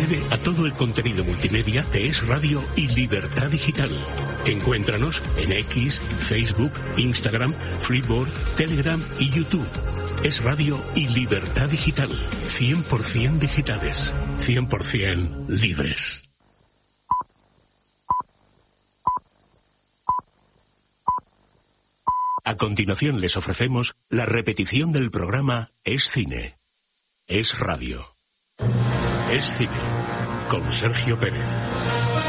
accede a todo el contenido multimedia de Es Radio y Libertad Digital. Encuéntranos en X, Facebook, Instagram, Freeboard, Telegram y YouTube. Es Radio y Libertad Digital. 100% digitales. 100% libres. A continuación les ofrecemos la repetición del programa Es Cine. Es Radio. Es Cine. Con Sergio Pérez.